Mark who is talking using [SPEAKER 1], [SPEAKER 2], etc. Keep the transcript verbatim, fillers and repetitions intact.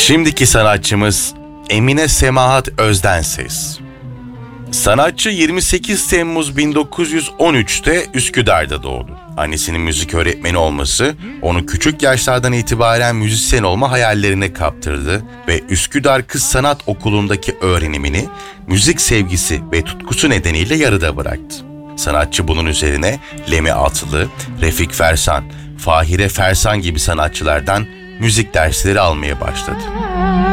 [SPEAKER 1] Şimdiki sanatçımız Emine Semahat Özdenses. Sanatçı yirmi sekiz Temmuz bin dokuz yüz on üçte Üsküdar'da doğdu. Annesinin müzik öğretmeni olması onu küçük yaşlardan itibaren müzisyen olma hayallerine kaptırdı ve Üsküdar Kız Sanat Okulu'ndaki öğrenimini müzik sevgisi ve tutkusu nedeniyle yarıda bıraktı. Sanatçı bunun üzerine Lemi Atlı, Refik Fersan, Fahire Fersan gibi sanatçılardan müzik dersleri almaya başladı.